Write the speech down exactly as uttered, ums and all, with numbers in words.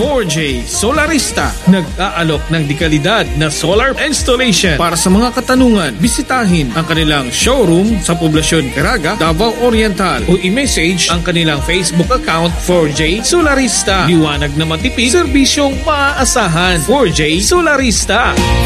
four J Solarista. Nag-aalok ng dekalidad na solar installation. Para sa mga katanungan, bisitahin ang kanilang showroom sa Poblacion Caraga, Davao Oriental o i-message ang kanilang Facebook account four J Solarista. Liwanag na matipid, serbisyong maaasahan. four J Solarista.